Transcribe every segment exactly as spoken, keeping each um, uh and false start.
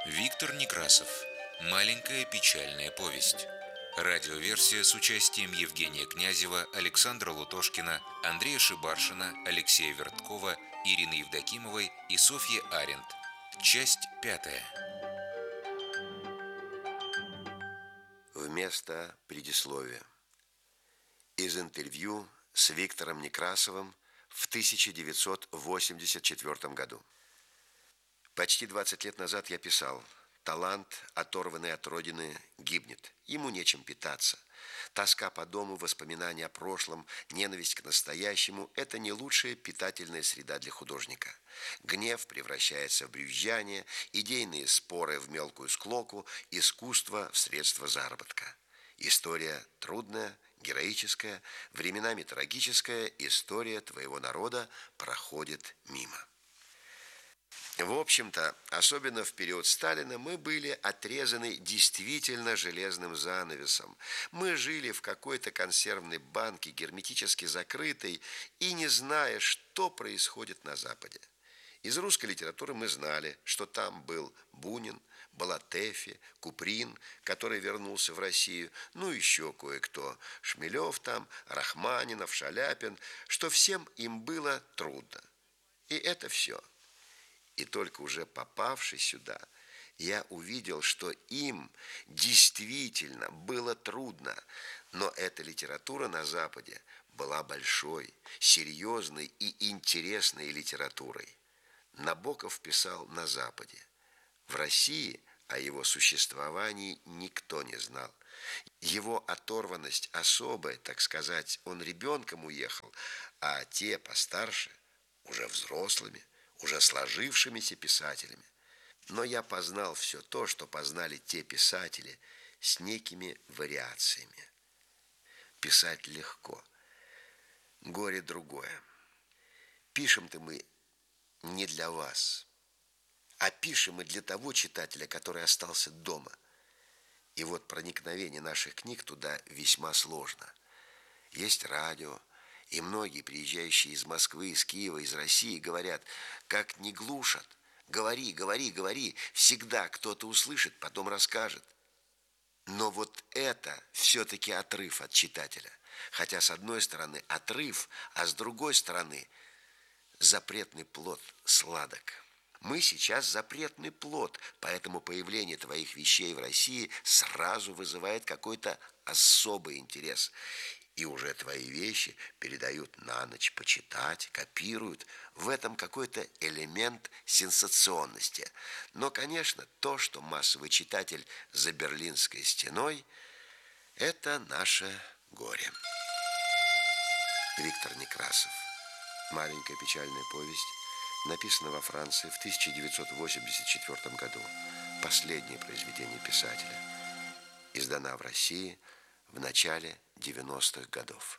Виктор Некрасов. Маленькая печальная повесть. Радиоверсия с участием Евгения Князева, Александра Лутошкина, Андрея Шибаршина, Алексея Верткова, Ирины Евдокимовой и Софьи Аренд. Часть пятая. Вместо предисловия. Из интервью с Виктором Некрасовым в тысяча девятьсот восемьдесят четвёртом году. Почти двадцать лет назад я писал: талант, оторванный от родины, гибнет. Ему нечем питаться. Тоска по дому, воспоминания о прошлом, ненависть к настоящему – это не лучшая питательная среда для художника. Гнев превращается в брюзжание, идейные споры в мелкую склоку, искусство в средство заработка. История трудная, героическая, временами трагическая, история твоего народа проходит мимо. В общем-то, особенно в период Сталина, мы были отрезаны действительно железным занавесом. Мы жили в какой-то консервной банке, герметически закрытой, и не зная, что происходит на Западе. Из русской литературы мы знали, что там был Бунин, была Тэфи, Куприн, который вернулся в Россию, ну еще кое-кто, Шмелев там, Рахманинов, Шаляпин, что всем им было трудно. И это все. И только уже попавший сюда, я увидел, что им действительно было трудно. Но эта литература на Западе была большой, серьезной и интересной литературой. Набоков писал на Западе. В России о его существовании никто не знал. Его оторванность особая, так сказать, он ребенком уехал, а те постарше, уже взрослыми, уже сложившимися писателями. Но я познал все то, что познали те писатели, с некими вариациями. Писать легко. Горе другое. Пишем-то мы не для вас, а пишем мы для того читателя, который остался дома. И вот проникновение наших книг туда весьма сложно. Есть радио, и многие, приезжающие из Москвы, из Киева, из России, говорят: как не глушат, говори, говори, говори, всегда кто-то услышит, потом расскажет. Но вот это все-таки отрыв от читателя. Хотя с одной стороны отрыв, а с другой стороны запретный плод сладок. Мы сейчас запретный плод, поэтому появление твоих вещей в России сразу вызывает какой-то особый интерес. И уже твои вещи передают на ночь почитать, копируют. В этом какой-то элемент сенсационности. Но, конечно, то, что массовый читатель за Берлинской стеной, это наше горе. Виктор Некрасов. Маленькая печальная повесть. Написана во Франции в тысяча девятьсот восемьдесят четвёртом году. Последнее произведение писателя. Издана в России в начале девяностых годов.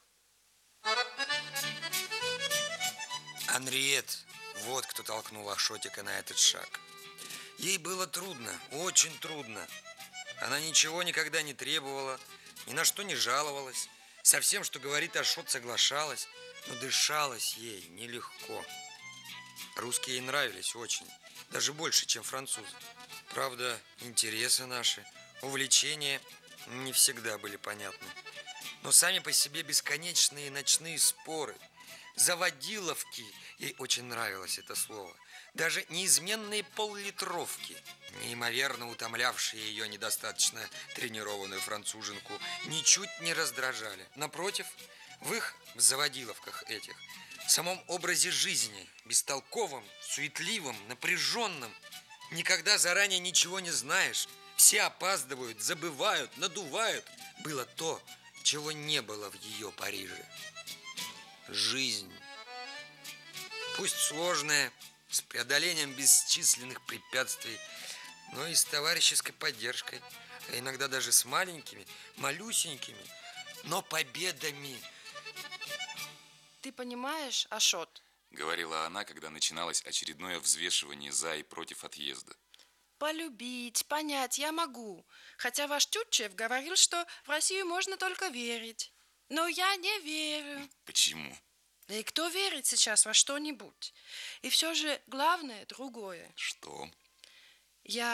Анриет, вот кто толкнул Ашотика на этот шаг. Ей было трудно, очень трудно. Она ничего никогда не требовала, ни на что не жаловалась. Со всем, что говорит Ашот, соглашалась, но дышалось ей нелегко. Русские ей нравились очень, даже больше, чем французы. Правда, интересы наши, увлечения не всегда были понятны. Но сами по себе бесконечные ночные споры, заводиловки, ей очень нравилось это слово, даже неизменные поллитровки, неимоверно утомлявшие ее недостаточно тренированную француженку, ничуть не раздражали. Напротив, в их в заводиловках этих, в самом образе жизни, бестолковом, суетливом, напряженном, никогда заранее ничего не знаешь, все опаздывают, забывают, надувают, было то, чего не было в ее Париже. Жизнь. Пусть сложная, с преодолением бесчисленных препятствий, но и с товарищеской поддержкой, а иногда даже с маленькими, малюсенькими, но победами. Ты понимаешь, Ашот? Говорила она, когда начиналось очередное взвешивание за и против отъезда. Полюбить, понять я могу. Хотя ваш Тютчев говорил, что в Россию можно только верить. Но я не верю. Почему? Да и кто верит сейчас во что-нибудь? И все же главное другое. Что? Я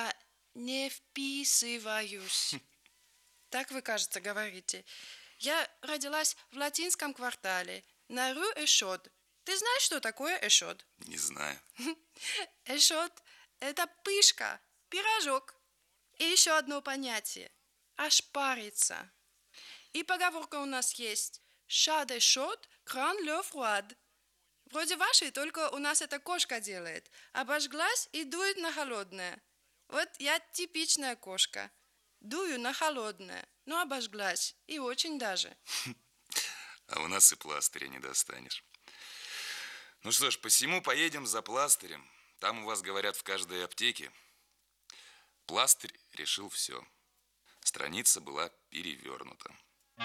не вписываюсь. Так вы, кажется, говорите. Я родилась в латинском квартале, на Рю Эшот. Ты знаешь, что такое эшот? Не знаю. Эшот – это пышка, пирожок. И еще одно понятие – ошпариться. И поговорка у нас есть «Chat d'échaud, craint l'eau froide». Вроде вашей, только у нас эта кошка делает. Обожглась и дует на холодное. Вот я типичная кошка. Дую на холодное, но обожглась. И очень даже. А у нас и пластыря не достанешь. Ну что ж, посему поедем за пластырем. Там у вас, говорят, в каждой аптеке. Пластырь решил все. Страница была перевернута.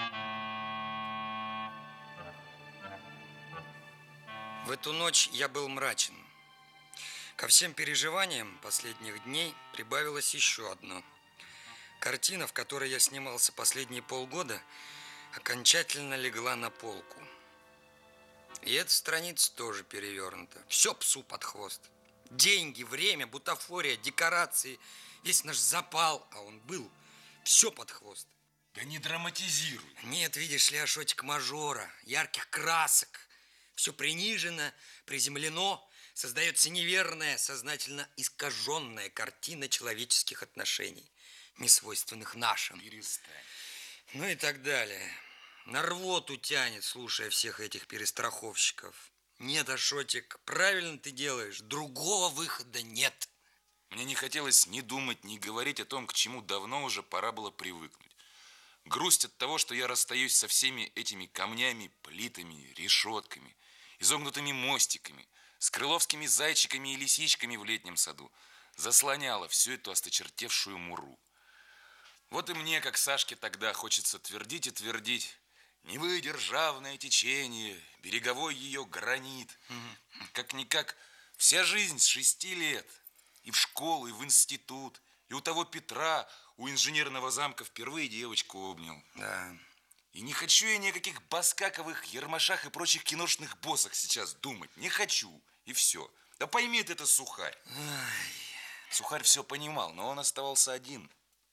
В эту ночь я был мрачен. Ко всем переживаниям последних дней прибавилось еще одно. Картина, в которой я снимался последние полгода, окончательно легла на полку. И эта страница тоже перевернута. Все псу под хвост. Деньги, время, бутафория, декорации, весь наш запал, а он был, все под хвост. Да не драматизируй. Нет, видишь ли, Ашотик, мажора, ярких красок. Все принижено, приземлено, создается неверная, сознательно искаженная картина человеческих отношений, несвойственных нашим. Перестань. Ну и так далее. На рвоту тянет, слушая всех этих перестраховщиков. Нет, Ашотик, правильно ты делаешь, другого выхода нет. Мне не хотелось ни думать, ни говорить о том, к чему давно уже пора было привыкнуть. Грусть от того, что я расстаюсь со всеми этими камнями, плитами, решетками, изогнутыми мостиками, с крыловскими зайчиками и лисичками в летнем саду, заслоняла всю эту осточертевшую муру. Вот и мне, как Сашке тогда, хочется твердить и твердить: не вы, державное течение, береговой ее гранит. Угу. Как-никак вся жизнь с шести лет. И в школу, и в институт, и у того Петра, у инженерного замка впервые девочку обнял. Да. И не хочу я ни о каких Баскаковых, Ермашах и прочих киношных боссах сейчас думать. Не хочу. И все. Да поймет это Сухарь. Ай. Сухарь все понимал, но он оставался один.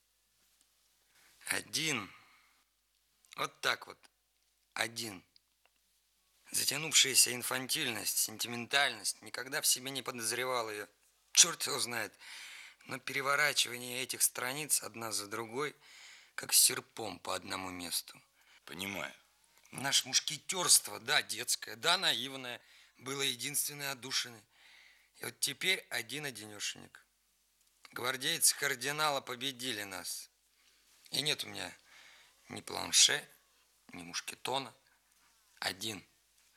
Один. Вот так вот. Один. Затянувшаяся инфантильность, сентиментальность никогда в себе не подозревал ее. Черт его знает. Но переворачивание этих страниц одна за другой, как серпом по одному месту. Понимаю. Наше мушкетерство, да, детское, да, наивное, было единственной отдушиной. И вот теперь один-одинешенек. Гвардейцы кардинала победили нас. И нет у меня ни планше, ни мушкетона. Один.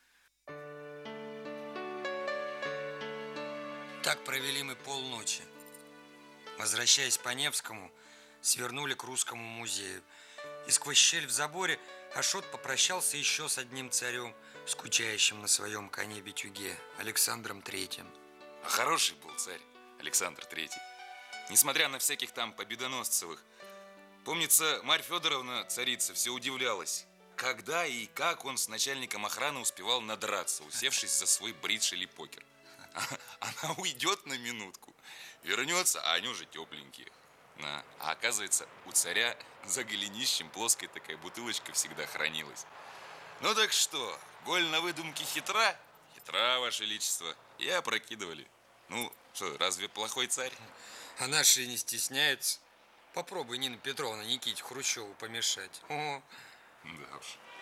Так провели мы полночи. Возвращаясь по Невскому, свернули к Русскому музею. И сквозь щель в заборе Ашот попрощался еще с одним царем, скучающим на своем коне-битюге, Александром Третьим. А хороший был царь Александр Третий. Несмотря на всяких там победоносцевых. Помнится, Марья Федоровна, царица, все удивлялась, когда и как он с начальником охраны успевал надраться, усевшись за свой бридж или покер. Она уйдет на минутку, вернется, а они уже тепленькие. А оказывается, у царя за голенищем плоская такая бутылочка всегда хранилась. Ну так что, голь на выдумке хитра? Хитра, ваше величество. И опрокидывали. Ну, что, разве плохой царь? А наши не стесняются. Попробуй, Нина Петровна, Никите Хрущеву помешать. О. Да уж.